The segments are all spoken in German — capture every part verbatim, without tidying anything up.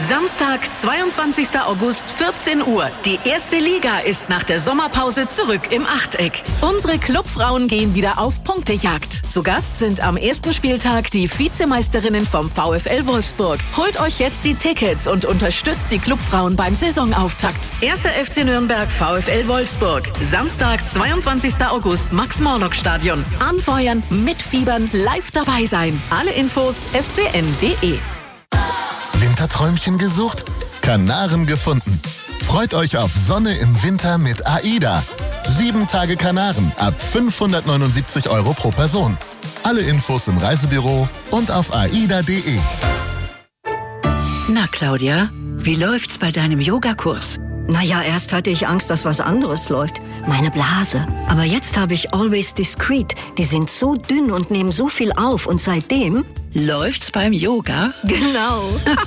Samstag, zweiundzwanzigster August, vierzehn Uhr. Die erste Liga ist nach der Sommerpause zurück im Achteck. Unsere Clubfrauen gehen wieder auf Punktejagd. Zu Gast sind am ersten Spieltag die Vizemeisterinnen vom VfL Wolfsburg. Holt euch jetzt die Tickets und unterstützt die Clubfrauen beim Saisonauftakt. erster F C Nürnberg, VfL Wolfsburg. Samstag, zweiundzwanzigster August, Max-Morlock-Stadion. Anfeuern, mitfiebern, live dabei sein. Alle Infos f c n punkt d e. Winterträumchen gesucht? Kanaren gefunden. Freut euch auf Sonne im Winter mit AIDA. Sieben Tage Kanaren ab fünfhundertneunundsiebzig Euro pro Person. Alle Infos im Reisebüro und auf aida punkt de. Na, Claudia, wie läuft's bei deinem Yogakurs? Naja, erst hatte ich Angst, dass was anderes läuft. Meine Blase. Aber jetzt habe ich Always Discreet. Die sind so dünn und nehmen so viel auf. Und seitdem... Läuft's beim Yoga? Genau.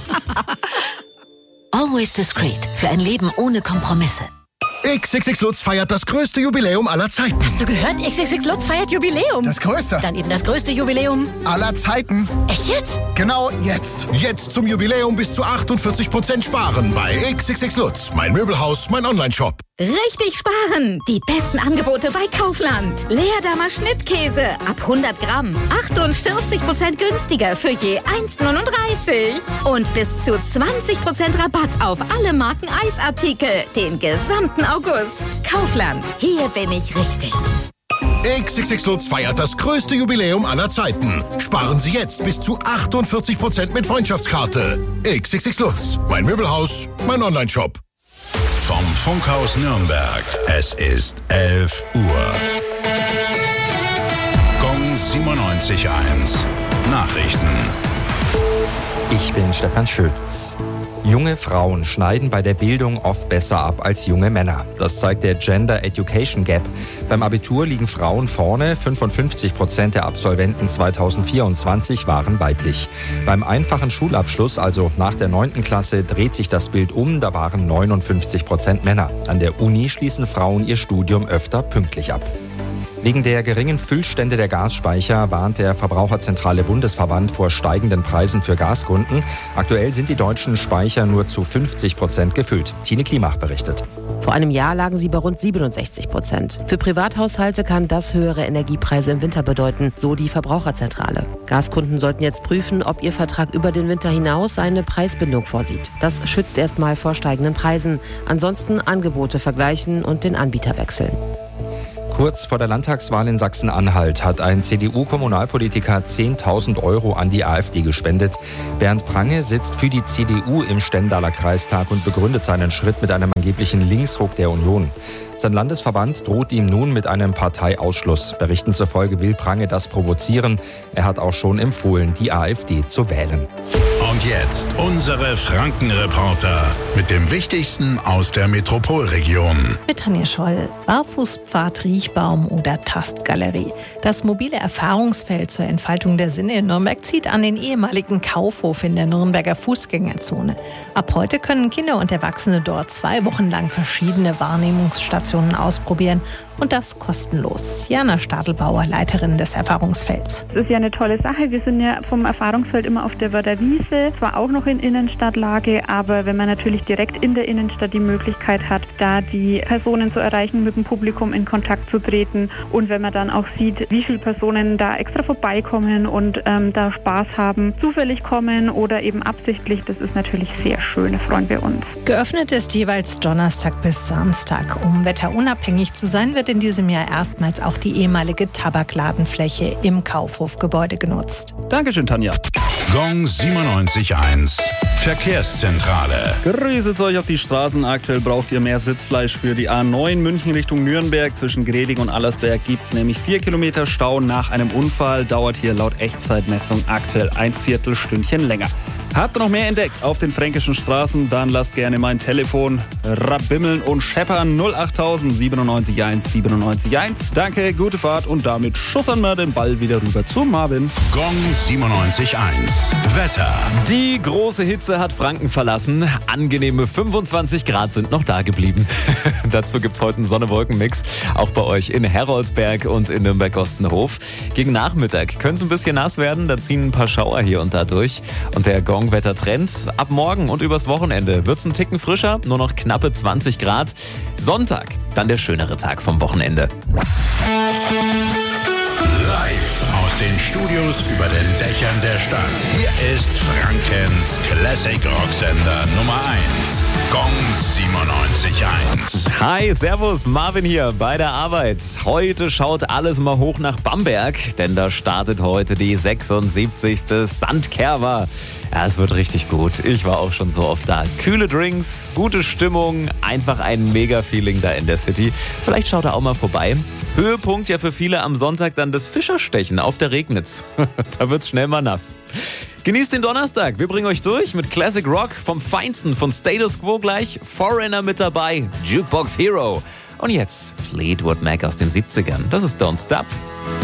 Always Discreet. Für ein Leben ohne Kompromisse. X X X Lutz feiert das größte Jubiläum aller Zeiten. Hast du gehört? X X X Lutz feiert Jubiläum. Das größte. Dann eben das größte Jubiläum aller Zeiten. Echt jetzt? Genau jetzt. Jetzt zum Jubiläum bis zu achtundvierzig Prozent sparen bei X X X Lutz. Mein Möbelhaus, mein Online-Shop. Richtig sparen! Die besten Angebote bei Kaufland. Leerdammer Schnittkäse ab hundert Gramm. achtundvierzig Prozent günstiger für je eins neununddreißig. Und bis zu zwanzig Prozent Rabatt auf alle Marken Eisartikel. Den gesamten August. Kaufland. Hier bin ich richtig. X X X Lutz feiert das größte Jubiläum aller Zeiten. Sparen Sie jetzt bis zu achtundvierzig Prozent mit Freundschaftskarte. X X X Lutz. Mein Möbelhaus, mein Online-Shop. Vom Funkhaus Nürnberg. Es ist elf Uhr. Gong siebenundneunzig Komma eins. Nachrichten. Ich bin Stefan Schütz. Junge Frauen schneiden bei der Bildung oft besser ab als junge Männer. Das zeigt der Gender Education Gap. Beim Abitur liegen Frauen vorne. fünfundfünfzig Prozent der Absolventen zweitausendvierundzwanzig waren weiblich. Beim einfachen Schulabschluss, also nach der neunten Klasse, dreht sich das Bild um. Da waren neunundfünfzig Prozent Männer. An der Uni schließen Frauen ihr Studium öfter pünktlich ab. Wegen der geringen Füllstände der Gasspeicher warnt der Verbraucherzentrale Bundesverband vor steigenden Preisen für Gaskunden. Aktuell sind die deutschen Speicher nur zu fünfzig Prozent gefüllt. Tine Klimach berichtet. Vor einem Jahr lagen sie bei rund siebenundsechzig Prozent. Für Privathaushalte kann das höhere Energiepreise im Winter bedeuten, so die Verbraucherzentrale. Gaskunden sollten jetzt prüfen, ob ihr Vertrag über den Winter hinaus eine Preisbindung vorsieht. Das schützt erstmal vor steigenden Preisen. Ansonsten Angebote vergleichen und den Anbieter wechseln. Kurz vor der Landtagswahl in Sachsen-Anhalt hat ein C D U-Kommunalpolitiker zehntausend Euro an die AfD gespendet. Bernd Prange sitzt für die C D U im Stendaler Kreistag und begründet seinen Schritt mit einem angeblichen Linksruck der Union. Sein Landesverband droht ihm nun mit einem Parteiausschluss. Berichten zufolge will Prange das provozieren. Er hat auch schon empfohlen, die AfD zu wählen. Und jetzt unsere Frankenreporter mit dem Wichtigsten aus der Metropolregion. Mit Tanja Scholl. Barfußpfad, Riechbaum oder Tastgalerie. Das mobile Erfahrungsfeld zur Entfaltung der Sinne in Nürnberg zieht an den ehemaligen Kaufhof in der Nürnberger Fußgängerzone. Ab heute können Kinder und Erwachsene dort zwei Wochen lang verschiedene Wahrnehmungsstationen ausprobieren. Und das kostenlos. Jana Stadelbauer, Leiterin des Erfahrungsfelds. Das ist ja eine tolle Sache. Wir sind ja vom Erfahrungsfeld immer auf der Wörder Wiese, zwar auch noch in Innenstadtlage, aber wenn man natürlich direkt in der Innenstadt die Möglichkeit hat, da die Personen zu erreichen, mit dem Publikum in Kontakt zu treten und wenn man dann auch sieht, wie viele Personen da extra vorbeikommen und ähm, da Spaß haben, zufällig kommen oder eben absichtlich, das ist natürlich sehr schön, da freuen wir uns. Geöffnet ist jeweils Donnerstag bis Samstag. Um wetterunabhängig zu sein, wird in diesem Jahr erstmals auch die ehemalige Tabakladenfläche im Kaufhofgebäude genutzt. Dankeschön, Tanja. Gong siebenundneunzig Komma eins. Verkehrszentrale. Grüßet euch auf die Straßen. Aktuell braucht ihr mehr Sitzfleisch für die A neun München Richtung Nürnberg. Zwischen Greding und Allersberg gibt es nämlich vier Kilometer Stau nach einem Unfall. Dauert hier laut Echtzeitmessung aktuell ein Viertelstündchen länger. Habt ihr noch mehr entdeckt auf den fränkischen Straßen? Dann lasst gerne mein Telefon rabimmeln und scheppern. null achttausend siebenundneunzig eins siebenundneunzig eins. Danke, gute Fahrt und damit schussern wir den Ball wieder rüber zu Marvin. Gong siebenundneunzig Komma eins. Wetter. Die große Hitze hat Franken verlassen. Angenehme fünfundzwanzig Grad sind noch da geblieben. Dazu gibt's heute einen Sonne-Wolken-Mix. Auch bei euch in Heroldsberg und in Nürnberg-Ostenhof. Gegen Nachmittag könnte es ein bisschen nass werden. Da ziehen ein paar Schauer hier und da durch. Und der Gong Saisonwetter-Trend. Ab morgen und übers Wochenende wird's ein Ticken frischer, nur noch knappe zwanzig Grad. Sonntag, dann der schönere Tag vom Wochenende. Live aus den Studios über den Dächern der Stadt. Hier ist Frankens Classic Rocksender Nummer eins. Gong siebenundneunzig Komma eins. Hi, servus, Marvin hier bei der Arbeit. Heute schaut alles mal hoch nach Bamberg, denn da startet heute die sechsundsiebzigste Sandkerwa. Ja, es wird richtig gut. Ich war auch schon so oft da. Kühle Drinks, gute Stimmung, einfach ein Mega-Feeling da in der City. Vielleicht schaut er auch mal vorbei. Höhepunkt ja für viele am Sonntag dann das Fischerstechen auf der Regnitz. Da wird's schnell mal nass. Genießt den Donnerstag. Wir bringen euch durch mit Classic Rock vom Feinsten von Status Quo gleich. Foreigner mit dabei, Jukebox Hero. Und jetzt Fleetwood Mac aus den siebzigern. Das ist Don't Stop.